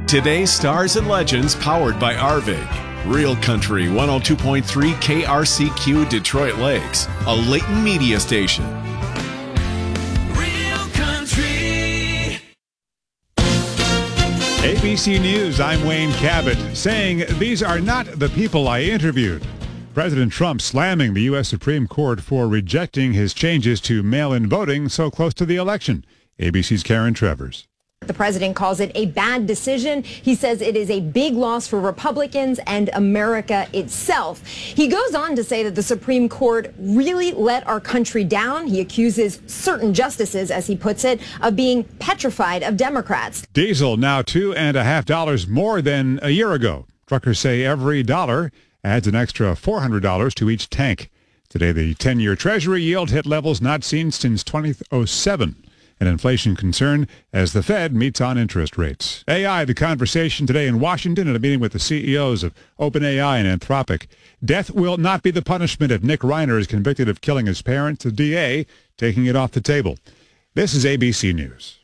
Today's Stars and Legends powered by Arvig. Real Country 102.3 KRCQ Detroit Lakes, a Layton media station. Real Country. ABC News, I'm Wayne Cabot, saying these are not the people I interviewed. President Trump slamming the U.S. Supreme Court for rejecting his changes to mail-in voting so close to the election. ABC's Karen Travers. The president calls it a bad decision. He says it is a big loss for Republicans and America itself. He goes on to say that the Supreme Court really let our country down. He accuses certain justices, as he puts it, of being petrified of Democrats. Diesel now $2.50 more than a year ago. Truckers say every dollar adds an extra $400 to each tank. Today, the 10-year Treasury yield hit levels not seen since 2007. An inflation concern as the Fed meets on interest rates. AI, the conversation today in Washington at a meeting with the CEOs of OpenAI and Anthropic. Death will not be the punishment if Nick Reiner is convicted of killing his parents. The DA taking it off the table. This is ABC News.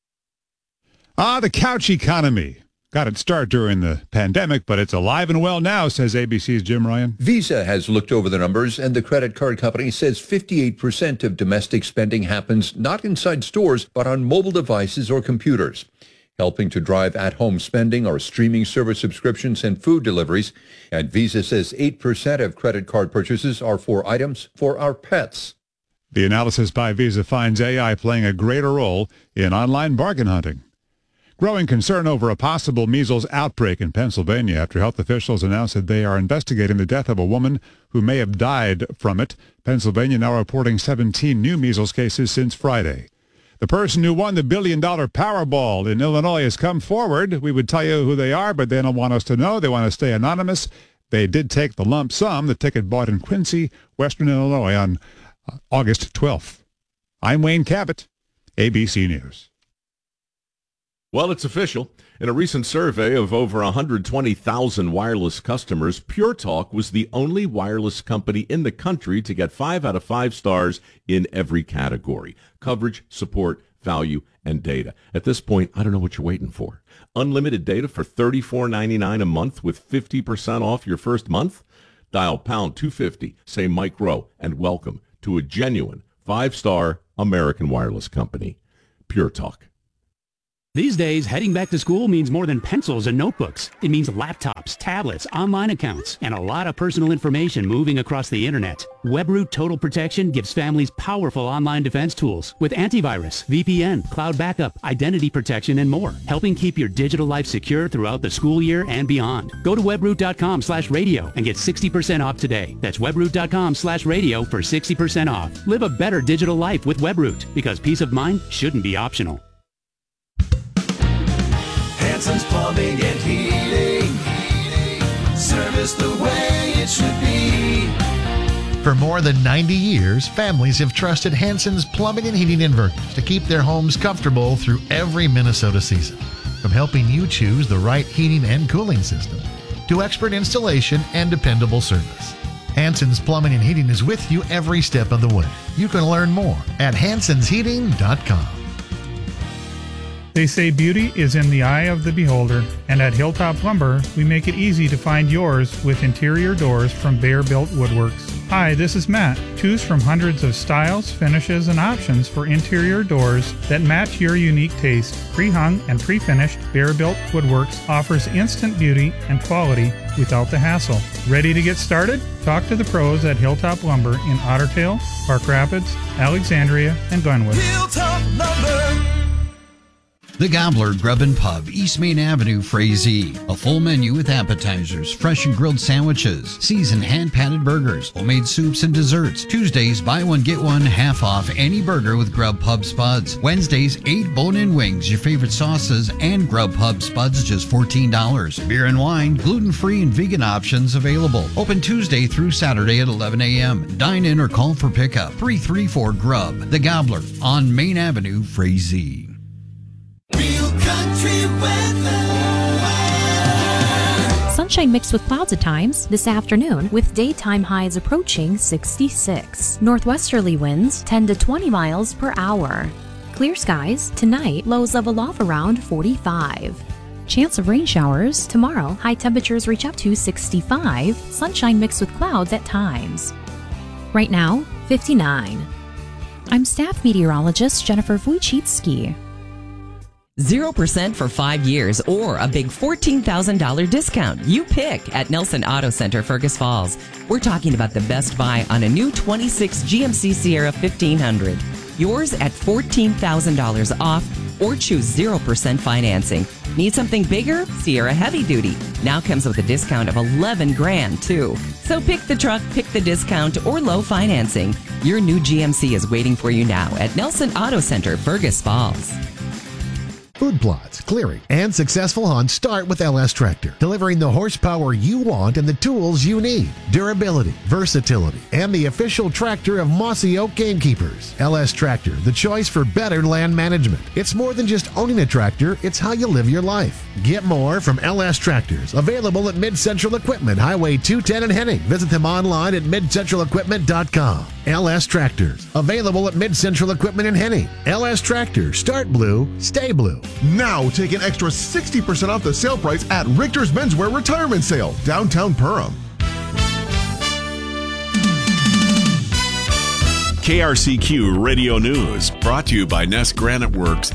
The couch economy. Got its start during the pandemic, but it's alive and well now, says ABC's Jim Ryan. Visa has looked over the numbers, and the credit card company says 58% of domestic spending happens not inside stores, but on mobile devices or computers. Helping to drive at-home spending are streaming service subscriptions and food deliveries. And Visa says 8% of credit card purchases are for items for our pets. The analysis by Visa finds AI playing a greater role in online bargain hunting. Growing concern over a possible measles outbreak in Pennsylvania after health officials announced that they are investigating the death of a woman who may have died from it. Pennsylvania now reporting 17 new measles cases since Friday. The person who won the billion-dollar Powerball in Illinois has come forward. We would tell you who they are, but they don't want us to know. They want to stay anonymous. They did take the lump sum, the ticket bought in Quincy, Western Illinois on August 12th. I'm Wayne Cabot, ABC News. Well, it's official. In a recent survey of over 120,000 wireless customers, Pure Talk was the only wireless company in the country to get 5 out of 5 stars in every category: coverage, support, value, and data. At this point, I don't know what you're waiting for. Unlimited data for $34.99 a month with 50% off your first month? Dial pound 250, say Mike Rowe, and welcome to a genuine 5-star American wireless company. Pure Talk. These days, heading back to school means more than pencils and notebooks. It means laptops, tablets, online accounts, and a lot of personal information moving across the internet. WebRoot Total Protection gives families powerful online defense tools with antivirus, VPN, cloud backup, identity protection, and more, helping keep your digital life secure throughout the school year and beyond. Go to webroot.com/radio and get 60% off today. That's webroot.com/radio for 60% off. Live a better digital life with WebRoot, because peace of mind shouldn't be optional. Hanson's Plumbing and Heating. Service the way it should be. For more than 90 years, families have trusted Hanson's Plumbing and Heating Inverters to keep their homes comfortable through every Minnesota season. From helping you choose the right heating and cooling system to expert installation and dependable service, Hanson's Plumbing and Heating is with you every step of the way. You can learn more at hansonsheating.com. They say beauty is in the eye of the beholder, and at Hilltop Lumber, we make it easy to find yours with interior doors from Bear Built Woodworks. Hi, this is Matt. Choose from hundreds of styles, finishes, and options for interior doors that match your unique taste. Pre-hung and pre-finished, Bear Built Woodworks offers instant beauty and quality without the hassle. Ready to get started? Talk to the pros at Hilltop Lumber in Otter Tail, Park Rapids, Alexandria, and Glenwood. Hilltop Lumber. The Gobbler Grub and Pub, East Main Avenue, Frazee. A full menu with appetizers, fresh and grilled sandwiches, seasoned hand-patted burgers, homemade soups and desserts. Tuesdays, buy one, get one, half off any burger with Grub Pub Spuds. Wednesdays, 8 bone-in wings, your favorite sauces, and Grub Pub Spuds, just $14. Beer and wine, gluten-free and vegan options available. Open Tuesday through Saturday at 11 a.m. Dine in or call for pickup. 334-GRUB. The Gobbler on Main Avenue, Frazee. Real Country weather. Sunshine mixed with clouds at times this afternoon, with daytime highs approaching 66. Northwesterly winds 10 to 20 miles per hour. Clear skies tonight, lows level off around 45. Chance of rain showers. Tomorrow, high temperatures reach up to 65. Sunshine mixed with clouds at times. Right now, 59. I'm staff meteorologist Jennifer Wojcicki. 0% for 5 years or a big $14,000 discount. You pick at Nelson Auto Center, Fergus Falls. We're talking about the best buy on a new 26 GMC Sierra 1500. Yours at $14,000 off or choose 0% financing. Need something bigger? Sierra Heavy Duty now comes with a discount of $11,000 too. So pick the truck, pick the discount, or low financing. Your new GMC is waiting for you now at Nelson Auto Center, Fergus Falls. Food plots, clearing, and successful hunts start with LS Tractor, delivering the horsepower you want and the tools you need. Durability, versatility, and the official tractor of Mossy Oak Gamekeepers. LS Tractor, the choice for better land management. It's more than just owning a tractor, it's how you live your life. Get more from LS Tractors, available at Mid-Central Equipment, Highway 210 in Henning. Visit them online at midcentralequipment.com. LS Tractors, available at Mid-Central Equipment in Henning. LS Tractors, start blue, stay blue. Now take an extra 60% off the sale price at Richter's Menswear Retirement Sale, downtown Perham. KRCQ Radio News, brought to you by Nest Granite Works.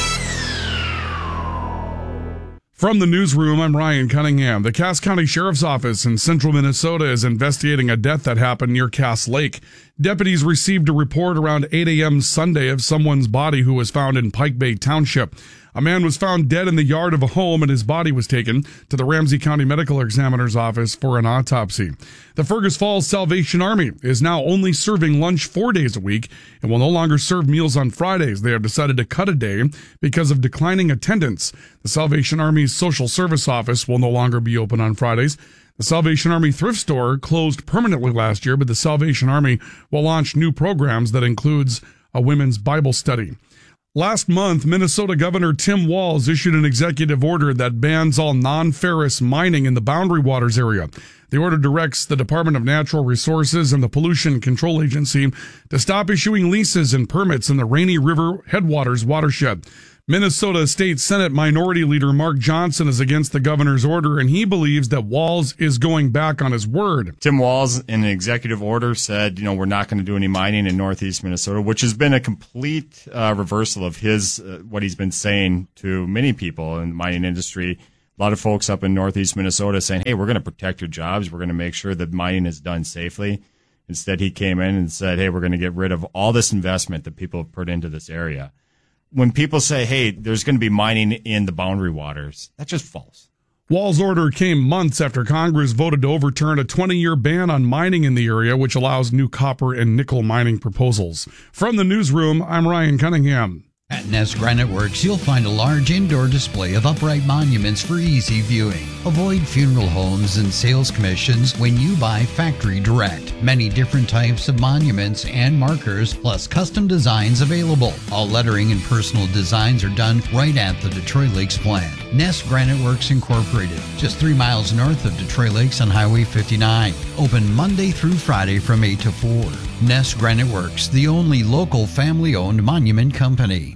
From the newsroom, I'm Ryan Cunningham. The Cass County Sheriff's Office in central Minnesota is investigating a death that happened near Cass Lake. Deputies received a report around 8 a.m. Sunday of someone's body who was found in Pike Bay Township. A man was found dead in the yard of a home and his body was taken to the Ramsey County Medical Examiner's office for an autopsy. The Fergus Falls Salvation Army is now only serving lunch 4 days a week and will no longer serve meals on Fridays. They have decided to cut a day because of declining attendance. The Salvation Army's social service office will no longer be open on Fridays. The Salvation Army thrift store closed permanently last year, but the Salvation Army will launch new programs that includes a women's Bible study. Last month, Minnesota Governor Tim Walz issued an executive order that bans all non-ferrous mining in the Boundary Waters area. The order directs the Department of Natural Resources and the Pollution Control Agency to stop issuing leases and permits in the Rainy River Headwaters watershed. Minnesota State Senate Minority Leader Mark Johnson is against the governor's order, and he believes that Walz is going back on his word. Tim Walz, in an executive order, said, we're not going to do any mining in northeast Minnesota, which has been a complete reversal of his what he's been saying to many people in the mining industry. A lot of folks up in northeast Minnesota saying, hey, we're going to protect your jobs. We're going to make sure that mining is done safely. Instead, he came in and said, hey, we're going to get rid of all this investment that people have put into this area. When people say, hey, there's going to be mining in the Boundary Waters, that's just false. Walz's order came months after Congress voted to overturn a 20-year ban on mining in the area, which allows new copper and nickel mining proposals. From the newsroom, I'm Ryan Cunningham. At Nest Granite Works, you'll find a large indoor display of upright monuments for easy viewing. Avoid funeral homes and sales commissions when you buy factory direct. Many different types of monuments and markers, plus custom designs available. All lettering and personal designs are done right at the Detroit Lakes plant. Nest Granite Works Incorporated, just 3 miles north of Detroit Lakes on Highway 59. Open Monday through Friday from 8 to 4. Nest Granite Works, the only local family-owned monument company.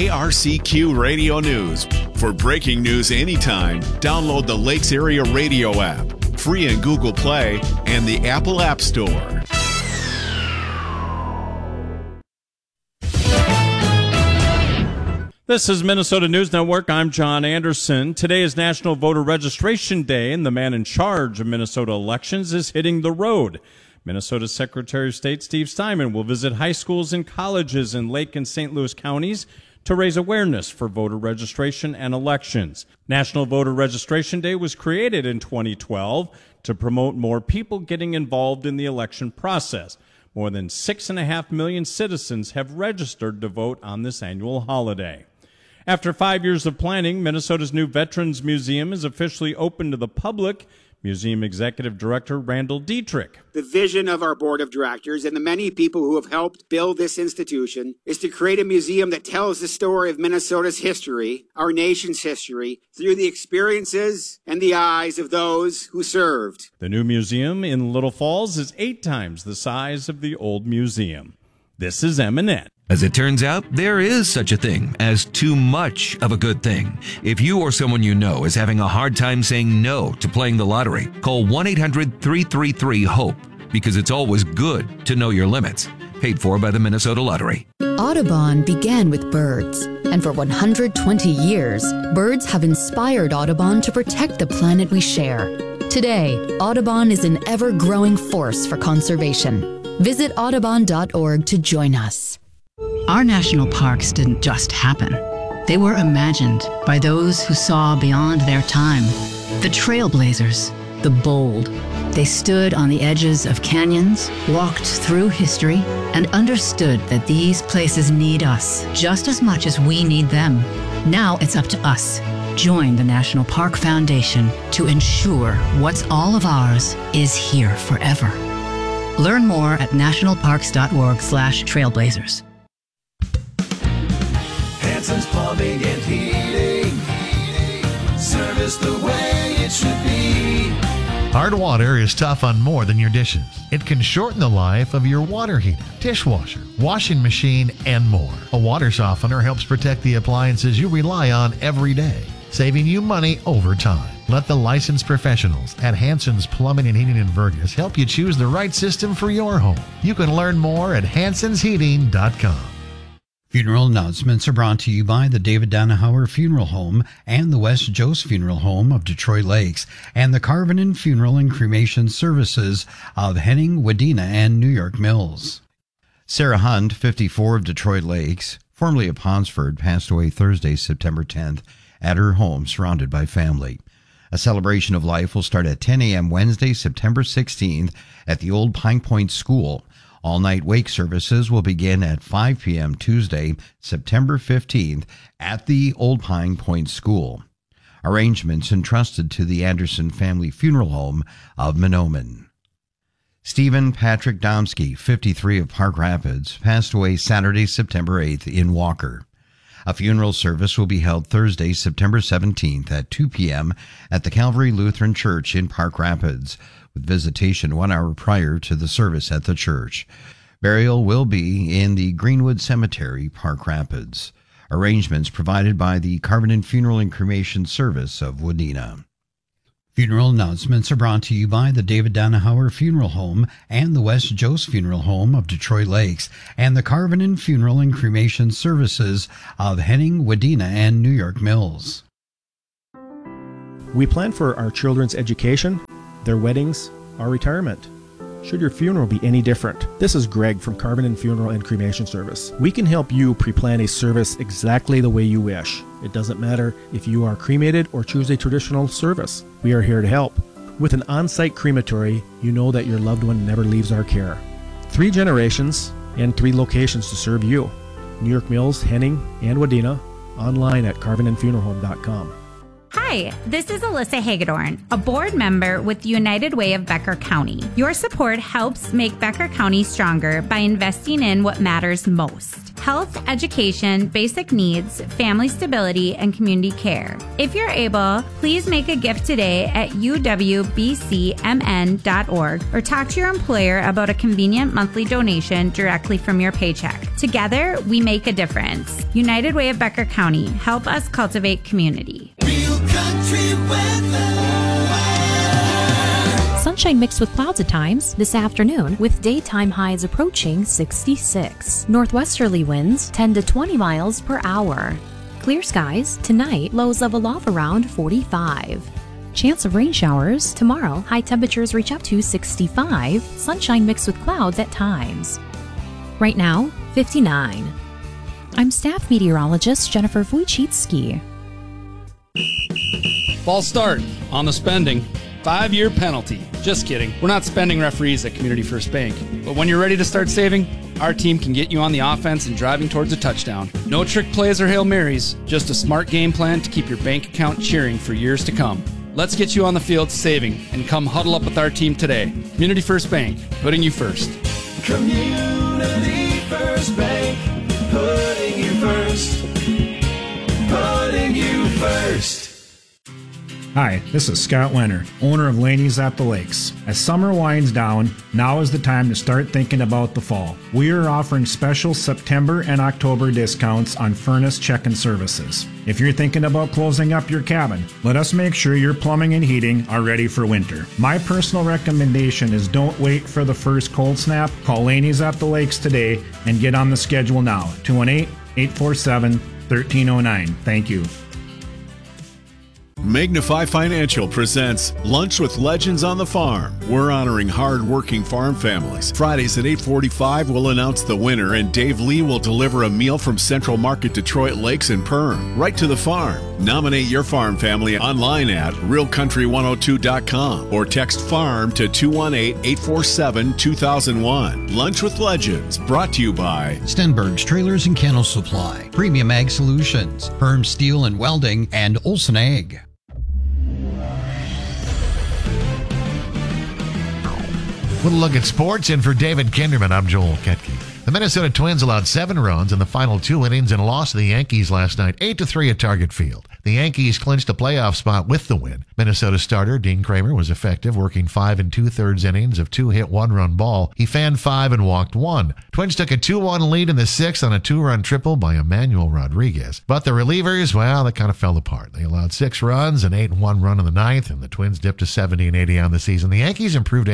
KRCQ Radio News. For breaking news anytime, download the Lakes Area Radio app, free in Google Play and the Apple App Store. This is Minnesota News Network. I'm John Anderson. Today is National Voter Registration Day, and the man in charge of Minnesota elections is hitting the road. Minnesota Secretary of State Steve Steinman will visit high schools and colleges in Lake and St. Louis counties to raise awareness for voter registration and elections. National Voter Registration Day was created in 2012 to promote more people getting involved in the election process. More than 6.5 million citizens have registered to vote on this annual holiday. After 5 years of planning, Minnesota's new Veterans Museum is officially open to the public. Museum Executive Director Randall Dietrich. The vision of our board of directors and the many people who have helped build this institution is to create a museum that tells the story of Minnesota's history, our nation's history, through the experiences and the eyes of those who served. The new museum in Little Falls is 8 times the size of the old museum. This is MNN. As it turns out, there is such a thing as too much of a good thing. If you or someone you know is having a hard time saying no to playing the lottery, call 1-800-333-HOPE, because it's always good to know your limits. Paid for by the Minnesota Lottery. Audubon began with birds, and for 120 years, birds have inspired Audubon to protect the planet we share. Today, Audubon is an ever-growing force for conservation. Visit audubon.org to join us. Our national parks didn't just happen. They were imagined by those who saw beyond their time. The trailblazers, the bold. They stood on the edges of canyons, walked through history, and understood that these places need us just as much as we need them. Now it's up to us. Join the National Park Foundation to ensure what's all of ours is here forever. Learn more at nationalparks.org/trailblazers. Hanson's Plumbing and Heating. Service the way it should be. Hard water is tough on more than your dishes. It can shorten the life of your water heater, dishwasher, washing machine, and more. A water softener helps protect the appliances you rely on every day, saving you money over time. Let the licensed professionals at Hanson's Plumbing and Heating in Vergas help you choose the right system for your home. You can learn more at hansonsheating.com. Funeral announcements are brought to you by the David Danahauer Funeral Home and the West Jost Funeral Home of Detroit Lakes and the Carvinen Funeral and Cremation Services of Henning, Wadena, and New York Mills. Sarah Hunt, 54 of Detroit Lakes, formerly of Ponsford, passed away Thursday, September 10th, at her home surrounded by family. A celebration of life will start at 10 a.m. Wednesday, September 16th at the Old Pine Point School. All-night wake services will begin at 5 p.m. Tuesday, September 15th at the Old Pine Point School. Arrangements entrusted to the Anderson Family Funeral Home of Mahnomen. Stephen Patrick Domsky, 53 of Park Rapids, passed away Saturday, September 8th in Walker. A funeral service will be held Thursday, September 17th at 2 p.m. at the Calvary Lutheran Church in Park Rapids, with visitation 1 hour prior to the service at the church. Burial will be in the Greenwood Cemetery, Park Rapids. Arrangements provided by the Carvinen Funeral and Cremation Service of Wadena. Funeral announcements are brought to you by the David Danahauer Funeral Home and the West Jost Funeral Home of Detroit Lakes and the Carvinen Funeral and Cremation Services of Henning, Wadena, and New York Mills. We plan for our children's education, their weddings, our retirement. Should your funeral be any different? This is Greg from Carvinen Funeral and Cremation Service. We can help you pre-plan a service exactly the way you wish. It doesn't matter if you are cremated or choose a traditional service. We are here to help. With an on-site crematory, you know that your loved one never leaves our care. 3 generations and 3 locations to serve you. New York Mills, Henning, and Wadena. Online at carvinenfuneralhome.com. Hi, this is Alyssa Hagedorn, a board member with the United Way of Becker County. Your support helps make Becker County stronger by investing in what matters most: health, education, basic needs, family stability, and community care. If you're able, please make a gift today at uwbcmn.org or talk to your employer about a convenient monthly donation directly from your paycheck. Together, we make a difference. United Way of Becker County. Help us cultivate community. Sunshine mixed with clouds at times this afternoon, with daytime highs approaching 66. Northwesterly winds 10 to 20 miles per hour. Clear skies tonight, lows level off around 45. Chance of rain showers tomorrow, high temperatures reach up to 65. Sunshine mixed with clouds at times. Right now, 59. I'm staff meteorologist Jennifer Wojcicki. False start on the spending. 5-year penalty. Just kidding. We're not spending referees at Community First Bank. But when you're ready to start saving, our team can get you on the offense and driving towards a touchdown. No trick plays or Hail Marys, just a smart game plan to keep your bank account cheering for years to come. Let's get you on the field saving and come huddle up with our team today. Community First Bank, putting you first. Community First Bank, putting you first. Putting you first. Hi, this is Scott Wenner, owner of Laney's at the Lakes. As summer winds down, now is the time to start thinking about the fall. We are offering special September and October discounts on furnace check-in services. If you're thinking about closing up your cabin, let us make sure your plumbing and heating are ready for winter. My personal recommendation is don't wait for the first cold snap. Call Laney's at the Lakes today and get on the schedule now. 218-847-1309. Thank you. Magnify Financial presents Lunch with Legends on the Farm. We're honoring hard-working farm families. Fridays at 8:45, we'll announce the winner, and Dave Lee will deliver a meal from Central Market Detroit Lakes and Perm, right to the farm. Nominate your farm family online at realcountry102.com or text FARM to 218-847-2001. Lunch with Legends, brought to you by Stenberg's Trailers and Kennel Supply, Premium Ag Solutions, Perm Steel and Welding, and Olson Ag. With a look at sports, and for David Kinderman, I'm Joel Ketke. The Minnesota Twins allowed 7 runs in the final 2 innings and lost to the Yankees last night, 8-3 at Target Field. The Yankees clinched a playoff spot with the win. Minnesota starter Dean Kramer was effective, working 5 2/3 innings of 2-hit 1-run ball. He fanned 5 and walked 1. Twins took a 2-1 lead in the 6th on a 2-run triple by Emmanuel Rodriguez. But the relievers, well, they kind of fell apart. They allowed 6 runs, an 8-1 run in the 9th, and the Twins dipped to 70-80 on the season. The Yankees improved to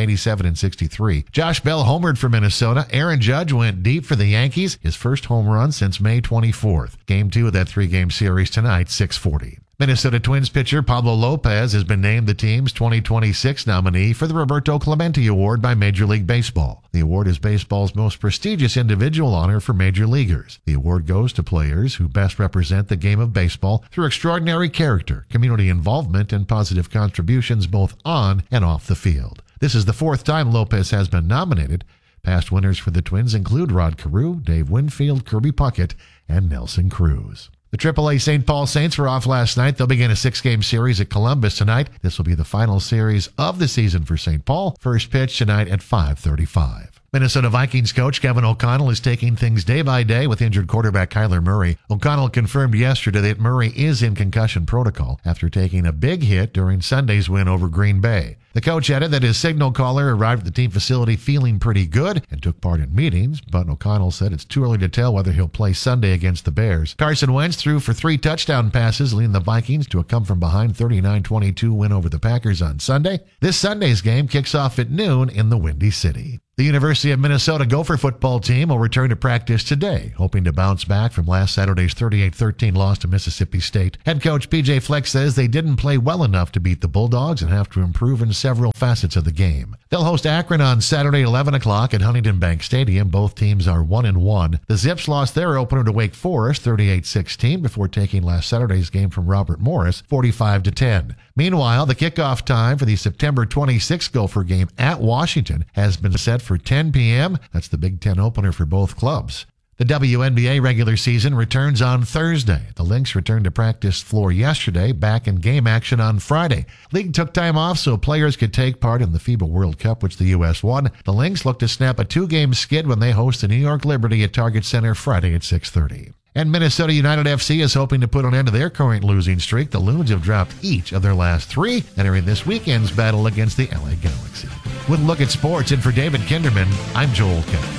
87-63. Josh Bell homered for Minnesota. Aaron Judge went deep for the Yankees, his first home run since May 24th. Game 2 of that 3-game series tonight, 6:40. Minnesota Twins pitcher Pablo Lopez has been named the team's 2026 nominee for the Roberto Clemente Award by Major League Baseball. The award is baseball's most prestigious individual honor for major leaguers. The award goes to players who best represent the game of baseball through extraordinary character, community involvement, and positive contributions both on and off the field. This is the 4th time Lopez has been nominated. Past winners for the Twins include Rod Carew, Dave Winfield, Kirby Puckett, and Nelson Cruz. The AAA St. Paul Saints were off last night. They'll begin a 6-game series at Columbus tonight. This will be the final series of the season for St. Paul. First pitch tonight at 5:35. Minnesota Vikings coach Kevin O'Connell is taking things day by day with injured quarterback Kyler Murray. O'Connell confirmed yesterday that Murray is in concussion protocol after taking a big hit during Sunday's win over Green Bay. The coach added that his signal caller arrived at the team facility feeling pretty good and took part in meetings, but O'Connell said it's too early to tell whether he'll play Sunday against the Bears. Carson Wentz threw for 3 touchdown passes, leading the Vikings to a come-from-behind 39-22 win over the Packers on Sunday. This Sunday's game kicks off at noon in the Windy City. The University of Minnesota Gopher football team will return to practice today, hoping to bounce back from last Saturday's 38-13 loss to Mississippi State. Head coach P.J. Fleck says they didn't play well enough to beat the Bulldogs and have to improve in several facets of the game. They'll host Akron on Saturday 11 o'clock at Huntington Bank Stadium. Both teams are 1-1. The Zips lost their opener to Wake Forest 38-16 before taking last Saturday's game from Robert Morris 45-10. Meanwhile, the kickoff time for the September 26 Gopher game at Washington has been set for 10 p.m. That's the Big Ten opener for both clubs. The WNBA regular season returns on Thursday. The Lynx returned to practice floor yesterday, back in game action on Friday. League took time off so players could take part in the FIBA World Cup, which the U.S. won. The Lynx look to snap a 2-game skid when they host the New York Liberty at Target Center Friday at 6:30. And Minnesota United FC is hoping to put an end to their current losing streak. The Loons have dropped each of their last 3, entering this weekend's battle against the LA Galaxy. With a look at sports, and for David Kinderman, I'm Joel Kelly.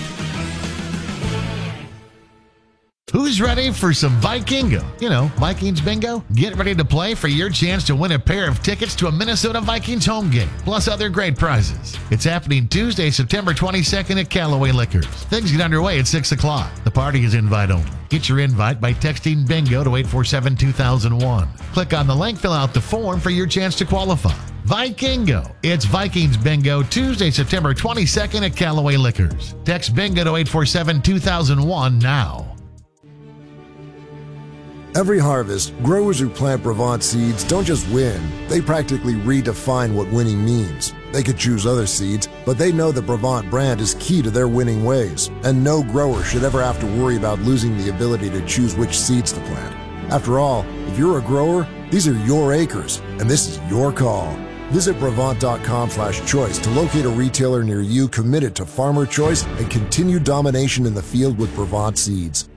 Who's ready for some Vikingo? You know, Vikings bingo? Get ready to play for your chance to win a pair of tickets to a Minnesota Vikings home game, plus other great prizes. It's happening Tuesday, September 22nd at Callaway Liquors. Things get underway at 6 o'clock. The party is invite only. Get your invite by texting BINGO to 847-2001. Click on the link, fill out the form for your chance to qualify. Vikingo. It's Vikings Bingo, Tuesday, September 22nd at Callaway Liquors. Text BINGO to 847-2001 now. Every harvest, growers who plant Brevant seeds don't just win, they practically redefine what winning means. They could choose other seeds, but they know the Brevant brand is key to their winning ways, and no grower should ever have to worry about losing the ability to choose which seeds to plant. After all, if you're a grower, these are your acres, and this is your call. Visit Brevant.com/choice to locate a retailer near you committed to farmer choice and continued domination in the field with Brevant seeds.